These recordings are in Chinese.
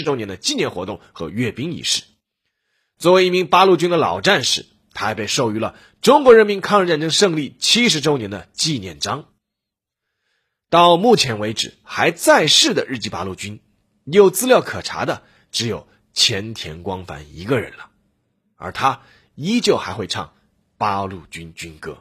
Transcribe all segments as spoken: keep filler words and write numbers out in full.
十周年的纪念活动和阅兵仪式。作为一名八路军的老战士，他还被授予了中国人民抗日战争胜利七十周年的纪念章。到目前为止，还在世的日籍八路军，有资料可查的只有前田光帆一个人了，而他依旧还会唱八路军军歌。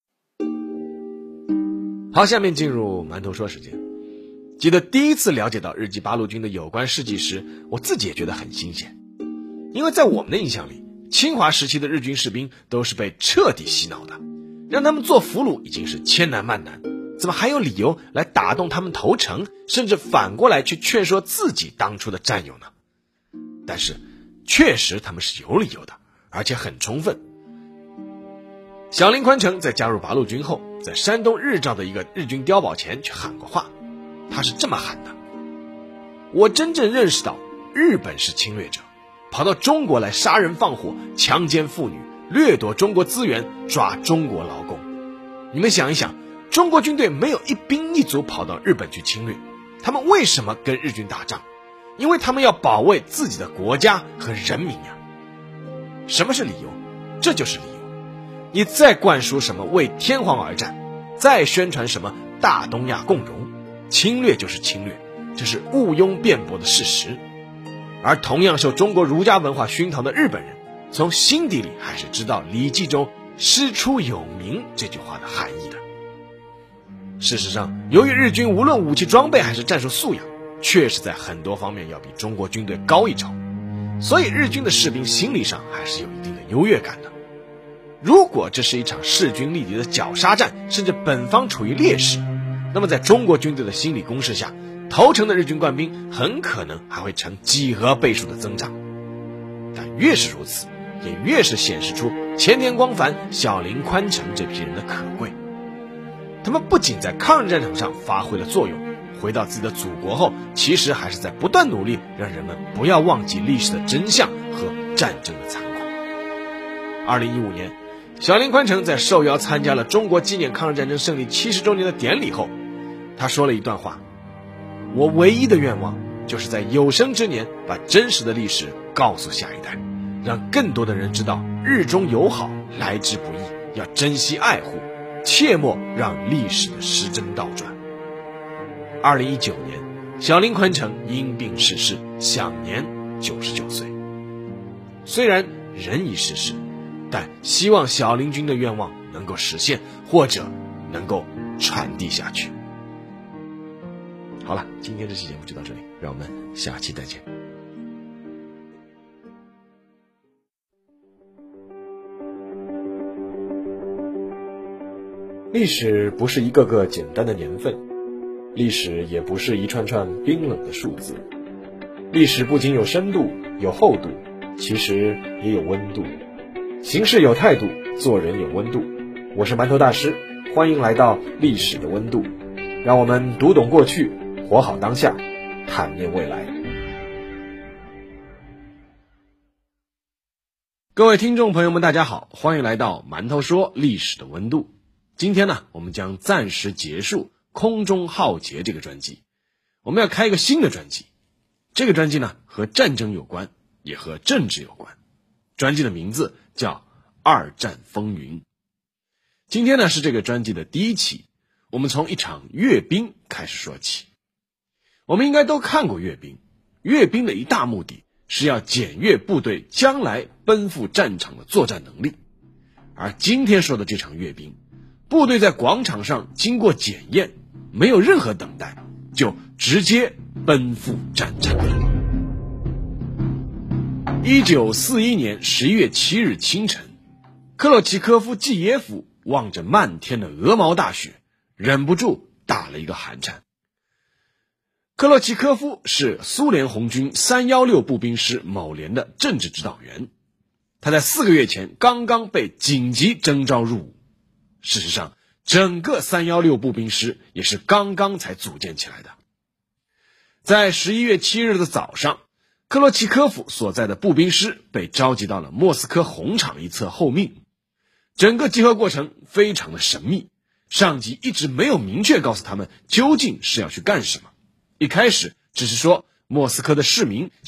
好，下面进入馒头说时间。记得第一次了解到日籍八路军的有关事迹时，我自己也觉得很新鲜，因为在我们的印象里，侵华时期的日军士兵都是被彻底洗脑的，让他们做俘虏已经是千难万难，怎么还有理由来打动他们投诚，甚至反过来去劝说自己当初的战友呢？但是确实他们是有理由的，而且很充分。小林宽成在加入八路军后，在山东日照的一个日军碉堡前去喊过话，他是这么喊的：我真正认识到日本是侵略者，跑到中国来杀人放火，强奸妇女，掠夺中国资源，抓中国劳工。你们想一想，中国军队没有一兵一卒跑到日本去侵略，他们为什么跟日军打仗？因为他们要保卫自己的国家和人民呀。什么是理由？这就是理由。你再灌输什么为天皇而战，再宣传什么大东亚共荣，侵略就是侵略，这是毋庸辩驳的事实。而同样受中国儒家文化熏陶的日本人，从心底里还是知道《礼记》中师出有名这句话的含义的。事实上，由于日军无论武器装备还是战术素养，确实在很多方面要比中国军队高一筹，所以日军的士兵心理上还是有一定的优越感的。如果这是一场势均力敌的绞杀战，甚至本方处于劣势，那么在中国军队的心理攻势下，投诚的日军官兵很可能还会呈几何倍数的增长。但越是如此，也越是显示出前田光帆、小林宽成这批人的可贵。他们不仅在抗日战场上发挥了作用，回到自己的祖国后，其实还是在不断努力让人们不要忘记历史的真相和战争的残酷。二零一五年，小林宽成在受邀参加了中国纪念抗日战争胜利七十周年的典礼后，他说了一段话：我唯一的愿望就是在有生之年把真实的历史告诉下一代，让更多的人知道日中友好来之不易，要珍惜爱护，切莫让历史的时针倒转。二零一九年，小林宽成因病逝世，享年九十九岁。虽然人已逝世，但希望小林军的愿望能够实现，或者能够传递下去。好了，今天这期节目就到这里，让我们下期再见。历史不是一个个简单的年份，历史也不是一串串冰冷的数字。历史不仅有深度有厚度，其实也有温度。行事有态度，做人有温度。我是馒头大师，欢迎来到历史的温度，让我们读懂过去，活好当下，坦面未来。各位听众朋友们大家好，欢迎来到馒头说历史的温度。今天呢，我们将暂时结束空中浩劫这个专辑，我们要开一个新的专辑。这个专辑呢，和战争有关，也和政治有关。专辑的名字叫二战风云。今天呢，是这个专辑的第一期，我们从一场阅兵开始说起。我们应该都看过阅兵，阅兵的一大目的是要检阅部队将来奔赴战场的作战能力。而今天说的这场阅兵，部队在广场上经过检验，没有任何等待，就直接奔赴战场。一九四一年十一月七日清晨，克洛奇科夫季耶夫望着漫天的鹅毛大雪，忍不住打了一个寒颤。克洛奇科夫是苏联红军三一六步兵师某连的政治指导员，他在四个月前刚刚被紧急征召入伍。事实上，整个三一六步兵师也是刚刚才组建起来的。在十一月七日的早上，克洛奇科夫所在的步兵师被召集到了莫斯科红场一侧候命。整个集合过程非常的神秘，上级一直没有明确告诉他们究竟是要去干什么。一开始只是说莫斯科的市民